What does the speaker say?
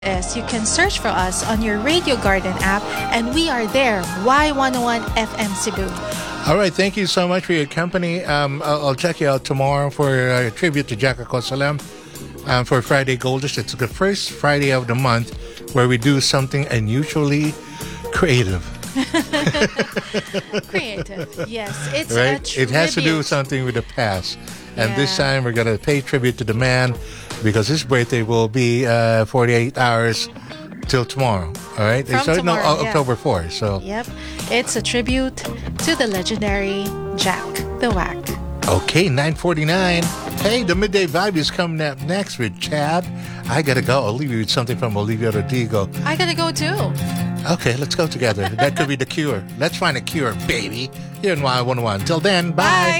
is you can search for us on your Radio Garden app, and we are there, Y101 FM Cebu. All right, thank you so much for your company. I'll check you out tomorrow for a tribute to Jack Acosalem for Friday Goldish. It's the first Friday of the month where we do something unusually creative. Creative, yes. It's right? a tribute. It has to do with something with the past. And this time we're going to pay tribute to the man because his birthday will be 48 hours till tomorrow. All right? From tomorrow, October 4th. So. Yep. It's a tribute to the legendary Jack the Whack. Okay, 9:49. Hey, the Midday Vibe is coming up next with Chad. I got to go. I'll leave you with something from Olivia Rodrigo. I got to go too. Okay, let's go together. That could be the cure. Let's find a cure, baby. Here in Y101. Till then, bye.